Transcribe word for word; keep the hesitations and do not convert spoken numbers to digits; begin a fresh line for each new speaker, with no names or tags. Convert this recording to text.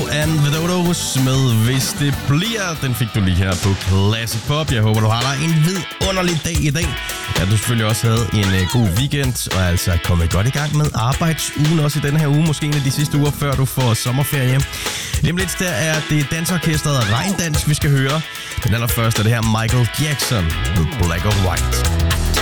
and the Dodos med Hvis det bliver. Den fik du lige her på Classic Pop. Jeg håber, du har dig en vidunderlig dag i dag. Ja, du selvfølgelig også havde en uh, god weekend, og altså kommet godt i gang med arbejdsugen også i denne her uge. Måske en af de sidste uger, før du får sommerferie. Lige om lidt, der er det dansorkestret Regndans, vi skal høre. Men allerførst er det her Michael Jackson med Black or White.